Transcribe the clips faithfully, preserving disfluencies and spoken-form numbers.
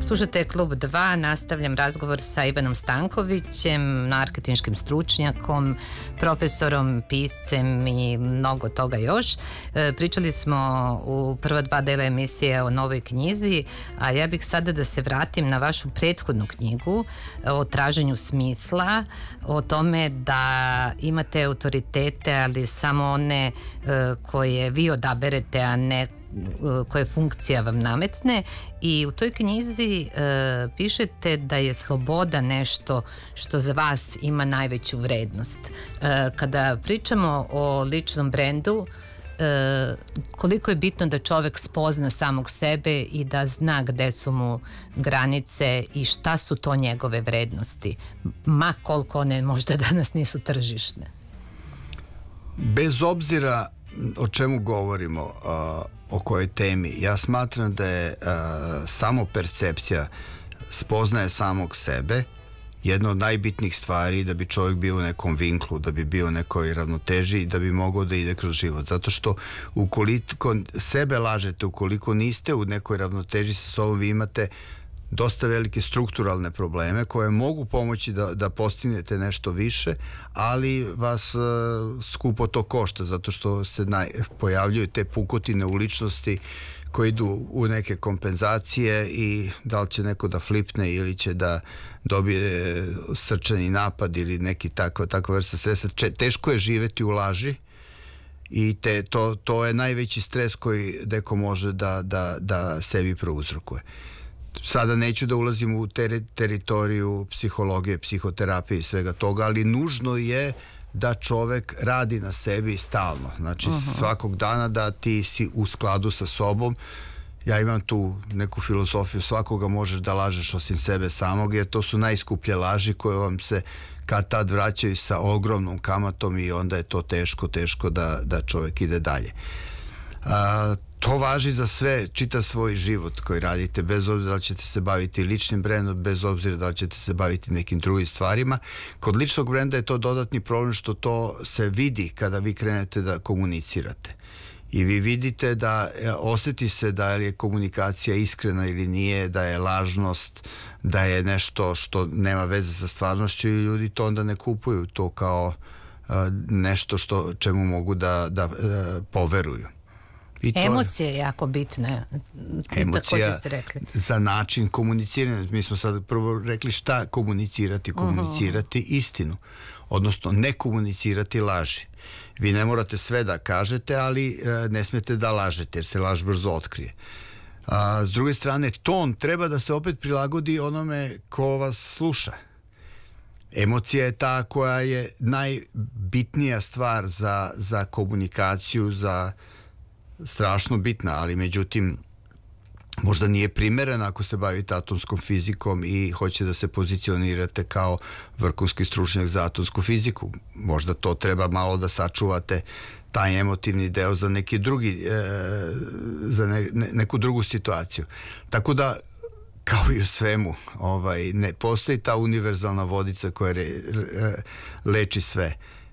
Slušate Klub dva, nastavljam razgovor sa Ivanom Stankovićem, marketinškim stručnjakom, profesorom, piscem i mnogo toga još. Pričali smo u prva dva dela emisije o novoj knjizi, a ja bih sada da se vratim na vašu prethodnu knjigu o traženju smisla, o tome da imate autoritete, ali samo one koje vi odaberete, a ne koje funkcija vam nametne. I u toj knjizi e, pišete da je sloboda nešto što za vas ima najveću vrednost. E, kada pričamo o ličnom brendu, e, koliko je bitno da čovek spozna samog sebe i da zna gde su mu granice i šta su to njegove vrednosti, ma koliko one možda danas nisu tržišne. Bez obzira o čemu govorimo, uh, o kojoj temi, ja smatram da je uh, samo percepcija spoznaje samog sebe jedna od najbitnijih stvari da bi čovjek bio u nekom vinklu, da bi bio u nekoj ravnoteži i da bi mogao da ide kroz život. Zato što ukoliko sebe lažete, ukoliko niste u nekoj ravnoteži sa sobom, vi imate dosta velike strukturalne probleme koje mogu pomoći da, da postignete nešto više, ali vas uh, skupo to košta, zato što se naj, pojavljuju te pukotine u ličnosti koje idu u neke kompenzacije i da li će neko da flipne ili će da dobije srčani napad ili neki takva, takva vrsta stresa. Če, teško je živeti u laži i te, to, to je najveći stres koji neko može da, da, da sebi prouzrokuje. Sada neću da ulazim u ter teritoriju psihologije, psihoterapije i svega toga, ali nužno je da čovek radi na sebi stalno. Znači, uh-huh. svakog dana da ti si u skladu sa sobom. Ja imam tu neku filozofiju, svakoga možeš da lažeš osim sebe samog, jer to su najskuplje laži koje vam se kad tad vraćaju sa ogromnom kamatom i onda je to teško, teško da, da čovek ide dalje. A, To važi za sve, čita svoj život koji radite, bez obzira da li ćete se baviti ličnim brendom, bez obzira da li ćete se baviti nekim drugim stvarima. Kod ličnog brenda je to dodatni problem što to se vidi kada vi krenete da komunicirate. I vi vidite da osjeti se da je komunikacija iskrena ili nije, da je lažnost, da je nešto što nema veze sa stvarnošću i ljudi to onda ne kupuju to kao uh, nešto što, čemu mogu da, da uh, poveruju. Emocije je jako bitne. Emocija za način komuniciranja. Mi smo sad prvo rekli šta komunicirati. Komunicirati uh-huh. istinu. Odnosno ne komunicirati laži. Vi ne morate sve da kažete, ali e, ne smete da lažete jer se laž brzo otkrije. A, s druge strane, ton treba da se opet prilagodi onome ko vas sluša. Emocija je ta koja je najbitnija stvar za, za komunikaciju, za strašno bitna, ali međutim možda nije primerena ako se bavite atomskom fizikom i hoće da se pozicionirate kao vrhunski stručnjak za atomsku fiziku. Možda to treba malo da sačuvate taj emotivni deo za neki drugi e, za ne, ne, neku drugu situaciju. Tako da kao i u svemu, ovaj, ne postoji ta univerzalna vodica koja re, re, leči sve.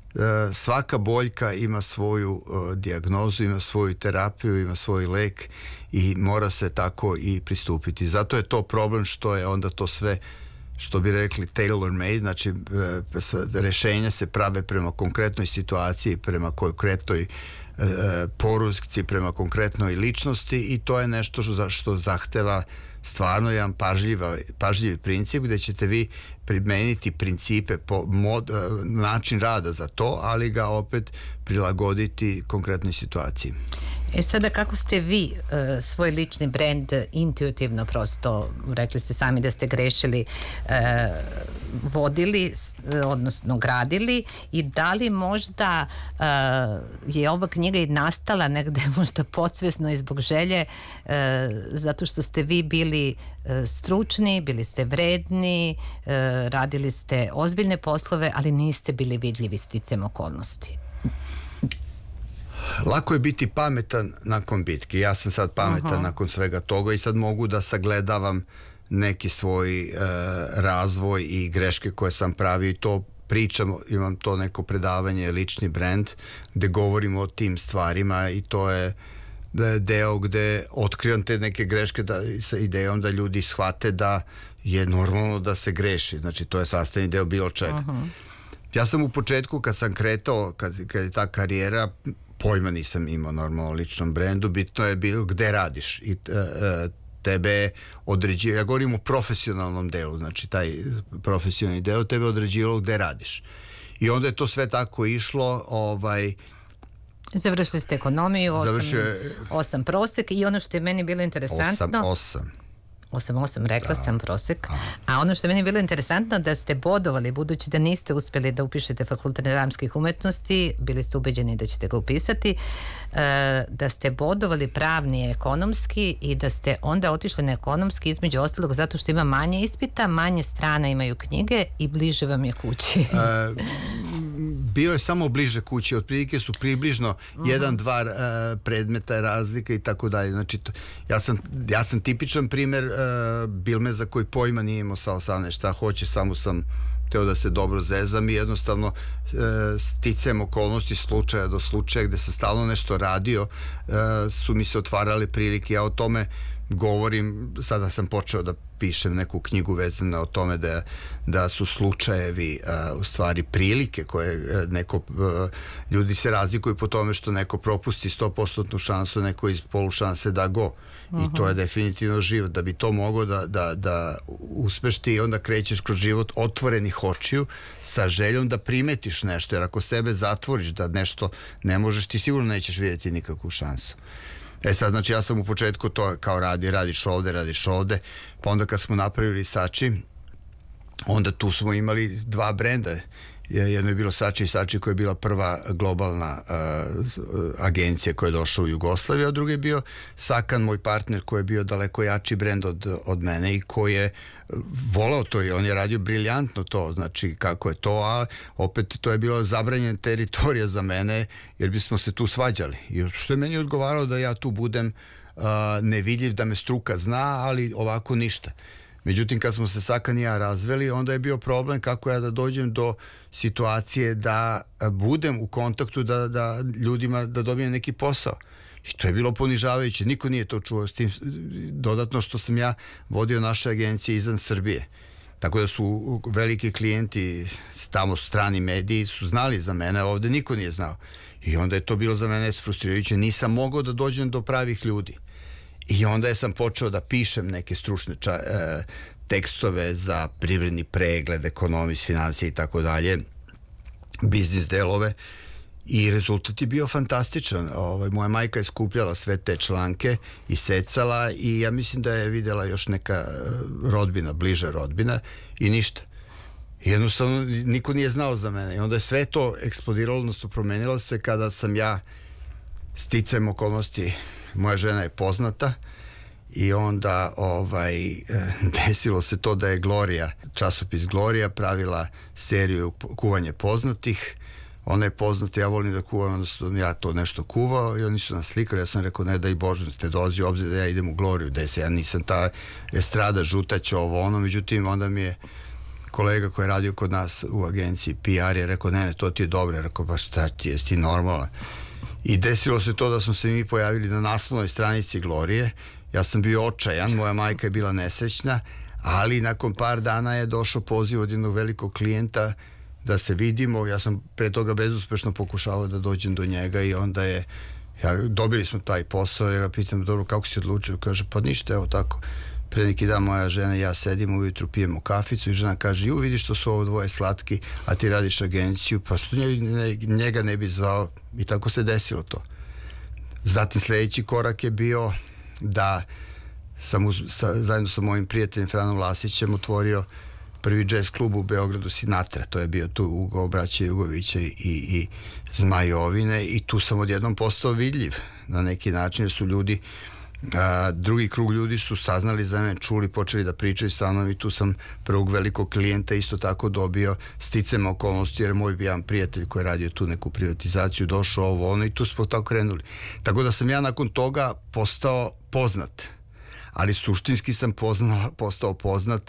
Svaka boljka ima svoju uh, dijagnozu, ima svoju terapiju, ima svoj lek i mora se tako i pristupiti. Zato je to problem što je onda to sve, što bi rekli, tailor made, znači uh, rešenja se prave prema konkretnoj situaciji, prema konkretnoj uh, poruci, prema konkretnoj ličnosti i to je nešto što, što zahteva stvarno jedan pažljiva, pažljivi princip gde ćete vi primeniti principe, po mod, način rada za to, ali ga opet prilagoditi konkretnoj situaciji. E sada, kako ste vi e, svoj lični brend intuitivno, prosto rekli ste sami da ste grešili, e, vodili, odnosno gradili, i da li možda e, je ova knjiga i nastala negde možda podsvesno i zbog želje, e, zato što ste vi bili e, stručni, bili ste vredni, e, radili ste ozbiljne poslove, ali niste bili vidljivi sticem okolnosti. Lako je biti pametan nakon bitke. Ja sam sad pametan uh-huh. nakon svega toga i sad mogu da sagledavam neki svoj e, razvoj i greške koje sam pravio i to pričam, imam to neko predavanje lični brend gde govorimo o tim stvarima i to je da je deo gde otkrivam te neke greške da, sa idejom da ljudi shvate da je normalno da se greši. Znači, to je sastavni deo bilo čega. Uh-huh. Ja sam u početku, kad sam kretao, kad, kad je ta karijera, pojma nisam imao normalno o ličnom brendu, bitno je bilo gde radiš i uh, tebe određivalo, ja govorim o profesionalnom delu, znači taj profesionalni deo tebe određivalo gde radiš. I onda je to sve tako išlo, ovaj... Završili ste ekonomiju, osam, Završio... osam prosek i ono što je meni bilo interesantno... Osam, osam. osam osam, rekla da. sam prosek. A. a ono što je meni bilo interesantno da ste bodovali, budući da niste uspjeli da upišete Fakultet dramskih umetnosti, bili ste ubeđeni da ćete ga upisati, da ste bodovali pravni i ekonomski i da ste onda otišli na ekonomski između ostalog zato što ima manje ispita, manje strana imaju knjige i bliže vam je kući. E, bio je samo bliže kući, otprilike su približno uh-huh. jedan, dva uh, predmeta razlika i tako dalje. Znači, to, ja, sam, ja sam tipičan primjer uh, Bilmeza koji pojma nije imao sa osamnaest šta hoće, samo sam teo da se dobro zezam i jednostavno e, sticajem okolnosti slučaja do slučaja gde sam stalno nešto radio e, su mi se otvarale prilike. Ja o tome govorim, sada sam počeo da pišem neku knjigu vezano o tome da, da su slučajevi uh, u stvari prilike koje uh, neko uh, ljudi se razlikuju po tome što neko propusti sto posto šansu, neko iz polu šanse da go. Uh-huh. I to je definitivno život. Da bi to moglo da, da, da uspeš ti, onda krećeš kroz život otvorenih očiju sa željom da primetiš nešto, jer ako sebe zatvoriš da nešto ne možeš, ti sigurno nećeš vidjeti nikakvu šansu. E sad, znači ja sam u početku to kao radi, radiš ovde, radiš ovde, pa onda kad smo napravili Sači, onda tu smo imali dva brenda. Jedno je bilo Sači i Sači koja je bila prva globalna uh, agencija koja je došla u Jugoslaviju, a drugi je bio Sakan, moj partner, koji je bio daleko jači brend od, od mene i koji je volao to i on je radio briljantno to, znači kako je to, a opet to je bilo zabranjena teritorija za mene jer bismo se tu svađali. I što je meni odgovaralo da ja tu budem uh, nevidljiv, da me struka zna, ali ovako ništa. Međutim, kad smo se Sakan i ja razveli, onda je bio problem kako ja da dođem do situacije da budem u kontaktu, da, da ljudima, da dobijem neki posao. I to je bilo ponižavajuće. Niko nije to čuo s tim. Dodatno što sam ja vodio naše agencije izvan Srbije. Tako da su veliki klijenti, tamo strani mediji, su znali za mene, a ovde niko nije znao. I onda je to bilo za mene frustrirajuće. Nisam mogao da dođem do pravih ljudi. I onda je sam počeo da pišem neke stručne ča, e, tekstove za privredni pregled, ekonomist, financije i tako dalje, biznis delove i rezultat je bio fantastičan. Ovaj, moja majka je skupljala sve te članke i secala i ja mislim da je videla još neka rodbina, bliža rodbina i ništa. Jednostavno niko nije znao za mene i onda je sve to eksplodiralo, odnosno promenilo se kada sam ja sticajem okolnosti, moja žena je poznata i onda ovaj, desilo se to da je Gloria, časopis Gloria pravila seriju Kuvanje poznatih. Ona je poznata, ja volim da kuvam, onda sam ja to nešto kuvao i oni su nas slikali, ja sam rekao ne daj Bože te dolazi u obzir da ja idem u Gloriju, da se ja nisam ta estrada žutaća ovo ono, međutim onda mi je kolega koji je radio kod nas u agenciji P R je rekao ne ne to ti je dobro, ja rekao pa šta ti jesi ti normalan. I desilo se to da smo se mi pojavili na naslovnoj stranici Glorije. Ja sam bio očajan, moja majka je bila nesrećna, ali nakon par dana je došao poziv od jednog velikog klijenta da se vidimo. Ja sam pre toga bezuspešno pokušavao da dođem do njega i onda je, ja, dobili smo taj posao, ja ga pitam, dobro, kako si odlučio? Kaže, pa ništa, evo tako. Pre neki dan moja žena i ja sedimo ujutru, pijemo kaficu i žena kaže, ju vidiš što su ovo dvoje slatki, a ti radiš agenciju, pa što njega ne bi zvao i tako se desilo to. Zatim sljedeći korak je bio da sam uz, sa, zajedno sa mojim prijateljem Franom Lasićem otvorio prvi jazz klub u Beogradu Sinatra, to je bio tu Ugo Braće Jugovića i, i Zmajovine i tu sam odjednom postao vidljiv na neki način jer su ljudi A, drugi krug ljudi su saznali za mene, čuli, počeli da pričaju stvarno i tu sam prvog velikog klijenta isto tako dobio sticem okolnosti jer moj bi jedan prijatelj koji je radio tu neku privatizaciju došao ovo ono i tu smo tako krenuli. Tako da sam ja nakon toga postao poznat, ali suštinski sam poznao, postao poznat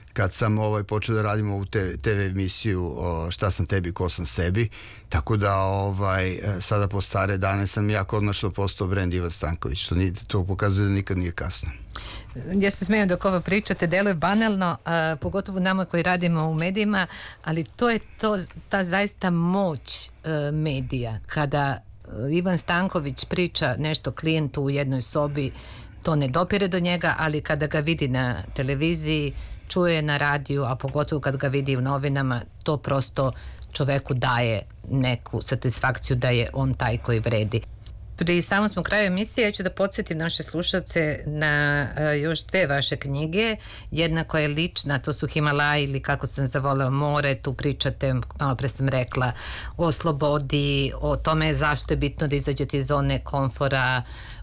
kad sam ovaj, počeo da radim ovu te ve emisiju o, Šta sam tebi, ko sam sebi, tako da ovaj, sada po stare dane sam jako odnačno postao brend Ivan Stanković, što ni, to pokazuje da nikad nije kasno. Ja se smijem dok ovo pričate, deluje banalno, a, pogotovo nama koji radimo u medijima, ali to je to, ta zaista moć a, medija. Kada a, Ivan Stanković priča nešto klijentu u jednoj sobi, to ne dopire do njega, ali kada ga vidi na televiziji, čuje na radiju, a pogotovo kad ga vidi u novinama, to prosto čoveku daje neku satisfakciju da je on taj koji vredi. Pri samom smo kraju emisije, ja ću da podsjetim naše slušalce na uh, još dve vaše knjige. Jedna koja je lična, to su Himalaji ili Kako sam zavoleo more, tu pričate, malo pre sam rekla, o slobodi, o tome zašto je bitno da izađete iz zone komfora,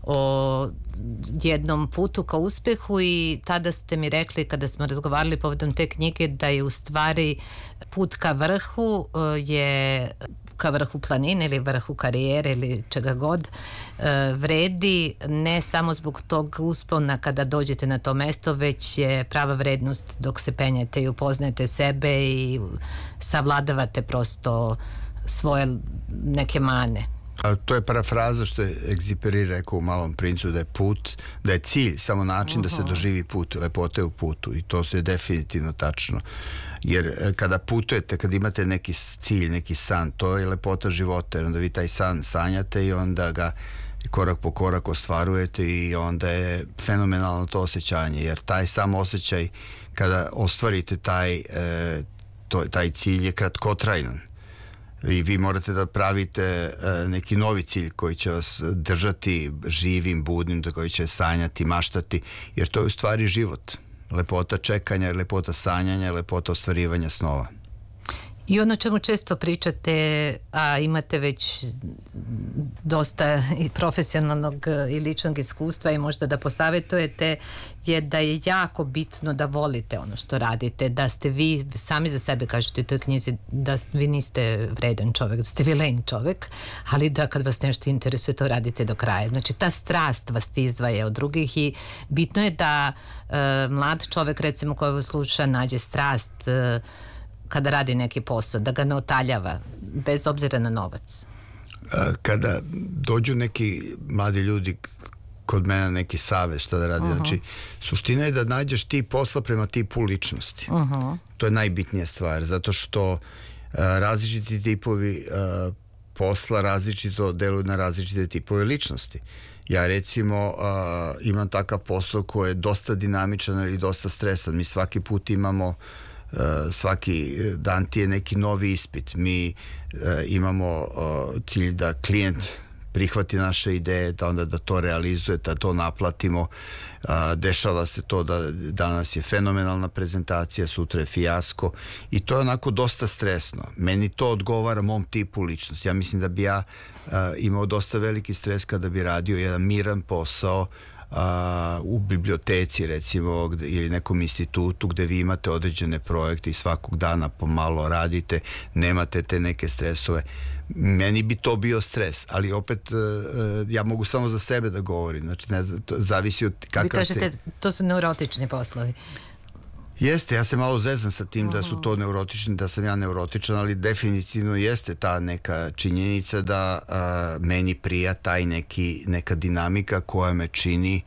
o jednom putu ka uspehu, i tada ste mi rekli kada smo razgovarali povodom te knjige da je u stvari put ka vrhu uh, je ka vrhu planine ili vrhu karijere ili čega god vredi, ne samo zbog tog uspona kada dođete na to mesto, već je prava vrednost dok se penjete i upoznajete sebe i savladavate prosto svoje neke mane. A to je parafraza što je Egziperi rekao u Malom princu, da je put, da je cilj samo način uh-huh. da se doživi put, lepota je u putu, i to je definitivno tačno. Jer kada putujete, kada imate neki cilj, neki san, to je lepota života, jer onda vi taj san sanjate i onda ga korak po korak ostvarujete i onda je fenomenalno to osjećanje, jer taj sam osjećaj kada ostvarite taj, e, to, taj cilj je kratkotrajan. I vi morate da pravite e, neki novi cilj koji će vas držati živim, budnim, da koji će sanjati, maštati, jer to je u stvari život. Lepota čekanja, lepota sanjanja, lepota ostvarivanja snova. I ono čemu često pričate, a imate već dosta i profesionalnog i ličnog iskustva i možda da posavjetujete, je da je jako bitno da volite ono što radite, da ste vi sami za sebe kažete u toj knjizi da vi niste vredan čovjek, da ste vi lenj čovjek, ali da kad vas nešto interesuje to radite do kraja. Znači ta strast vas izdvaja od drugih i bitno je da e, mlad čovjek, recimo koji ovo sluša, nađe strast e, kada radi neki posao, da ga ne otaljava, bez obzira na novac. Kada dođu neki mladi ljudi kod mene, neki savjet šta da radi, uh-huh. znači, suština je da nađeš ti posla prema tipu ličnosti. Uh-huh. To je najbitnija stvar, zato što uh, različiti tipovi uh, posla različito deluju na različite tipove ličnosti. Ja recimo uh, imam takav posao koji je dosta dinamičan ili dosta stresan. Mi svaki put imamo Uh, svaki dan ti je neki novi ispit. Mi uh, imamo uh, cilj da klijent prihvati naše ideje, da onda da to realizuje, da to naplatimo. Uh, dešava se to da danas je fenomenalna prezentacija, sutra je fijasko i to je onako dosta stresno. Meni to odgovara mom tipu ličnosti. Ja mislim da bi ja uh, imao dosta veliki stres kada bi radio jedan miran posao Uh, u biblioteci recimo gde, ili nekom institutu gde vi imate određene projekte i svakog dana pomalo radite, nemate te neke stresove. Meni bi to bio stres, ali opet uh, ja mogu samo za sebe da govorim, znači ne znam, to zavisi od kakav vi kažete, ste... to su neurotični poslovi. Jeste, ja se malo zezam sa tim da su to neurotični, da sam ja neurotičan, ali definitivno jeste ta neka činjenica da a, meni prija taj neki, neka dinamika koja me čini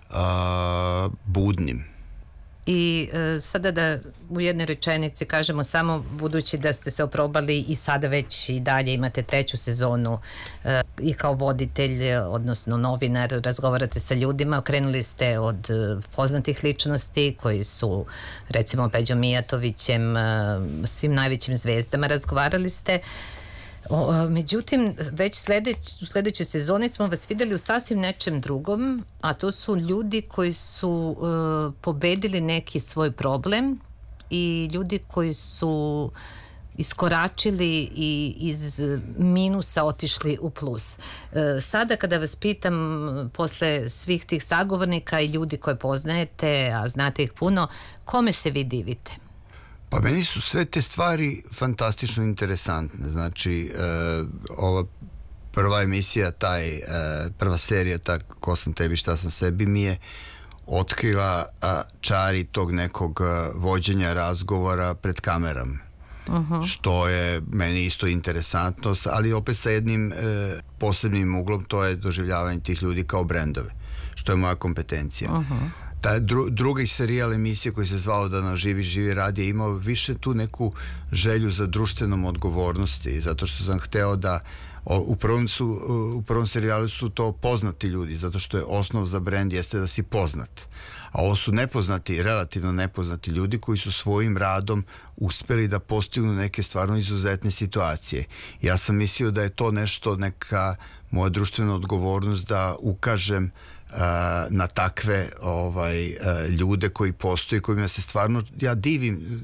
a, budnim. I e, sada da u jednoj rečenici kažemo samo, budući da ste se oprobali i sada već i dalje imate treću sezonu e, i kao voditelj, odnosno novinar, razgovarate sa ljudima, krenuli ste od e, poznatih ličnosti koji su recimo Peđom Mijatovićem, e, svim najvećim zvezdama razgovarali ste. O, međutim, već sljedeć, u sljedećoj sezoni smo vas vidjeli u sasvim nečem drugom, a to su ljudi koji su uh, pobedili neki svoj problem i ljudi koji su iskoračili i iz minusa otišli u plus. Uh, sada kada vas pitam, posle svih tih sagovornika i ljudi koje poznajete, a znate ih puno, kome se vi divite? Pa meni su sve te stvari fantastično interesantne. Znači, e, ova prva emisija, taj, e, prva serija, ta Ko sam tebi, šta sam sebi, mi je otkrila a, čari tog nekog a, vođenja razgovora pred kamerom. Uh-huh. Što je meni isto interesantno, ali opet sa jednim e, posebnim uglom, to je doživljavanje tih ljudi kao brendove, što je moja kompetencija. Uh-huh. Ta dru, drugi serijal emisije koji se zvao Da nam živi, živi rad je imao više tu neku želju za društvenom odgovornosti, zato što sam hteo da o, u, prvom su, u prvom serijalu su to poznati ljudi, zato što je osnov za brend jeste da si poznat. A ovo su nepoznati, relativno nepoznati ljudi koji su svojim radom uspeli da postignu neke stvarno izuzetne situacije. Ja sam mislio da je to nešto, neka moja društvena odgovornost da ukažem uh, na takve ovaj, uh, ljude koji postoji, kojima se stvarno, ja divim,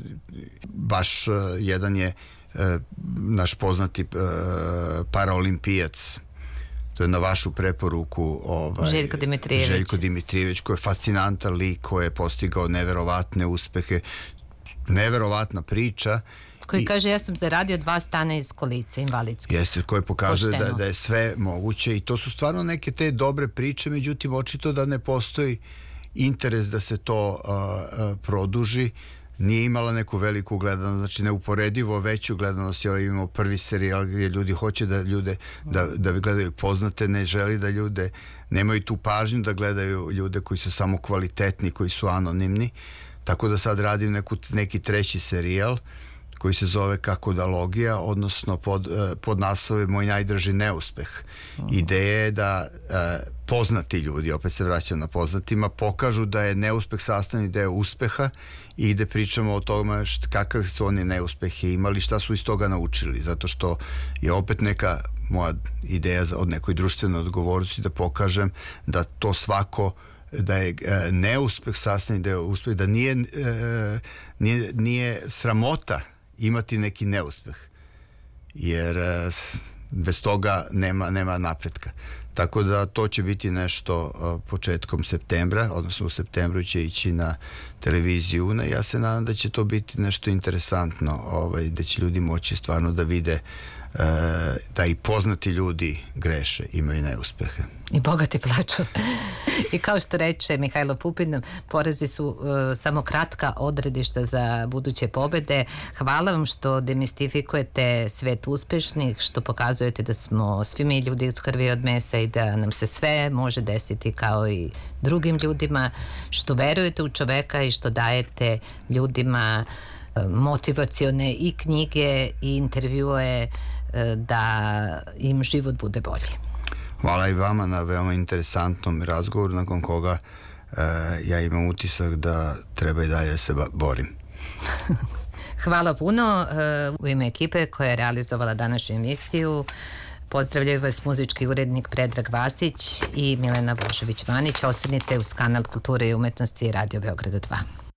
baš uh, jedan je uh, naš poznati uh, paraolimpijac, to je na vašu preporuku ovaj, Željko Dimitrijević. Željko Dimitrijević, koji je fascinantan lik, koji je postigao neverovatne uspehe, neverovatna priča. Koji I, kaže, ja sam zaradio dva stana iz kolice, invalidske. Jeste, koji pokazuje da, da je sve moguće i to su stvarno neke te dobre priče, međutim, očito da ne postoji interes da se to uh, uh, produži. Nije imala neku veliku gledanost, znači neuporedivo veću gledanost je imao prvi serijal gdje ljudi hoće da ljude da, da gledaju poznate, ne želi da ljude nemaju tu pažnju da gledaju ljude koji su samo kvalitetni, koji su anonimni, tako da sad radim neku, neki treći serijal koji se zove Kakodalogija, odnosno pod, pod naslove Moj najdraži neuspeh. Ideja je da eh, poznati ljudi, opet se vraćam na poznatima, pokažu da je neuspeh sastavni deo uspeha i gde pričamo o tome št, kakav su oni neuspehe imali, šta su iz toga naučili, zato što je opet neka moja ideja od nekoj društvenoj odgovornosti da pokažem da to svako da je e, neuspeh sastavni deo uspeh, da nije, e, nije, nije sramota imati neki neuspeh, jer e, bez toga nema, nema napretka. Tako da to će biti nešto e, početkom septembra, odnosno u septembru će ići na televiziju Una. Ja se nadam da će to biti nešto interesantno, ovaj, da će ljudi moći stvarno da vide e, da i poznati ljudi greše, imaju neuspehe. I bogati plaču. I kao što reče Mihajlo Pupin, porezi su uh, samo kratka odredišta za buduće pobede. Hvala vam što demistifikujete svet uspešnih, što pokazujete da smo svi mi ljudi od krvi i od mesa i da nam se sve može desiti kao i drugim ljudima, što verujete u čoveka i što dajete ljudima uh, motivacione i knjige i intervjue uh, da im život bude bolji. Hvala i vama na veoma interesantnom razgovoru nakon koga e, ja imam utisak da treba i dalje se borim. Hvala puno. U ime ekipe koja je realizovala današnju emisiju pozdravljaju vas muzički urednik Predrag Vasić i Milena Božović-Manić. Ostanite uz kanal Kulture i umetnosti Radio Beograda dva.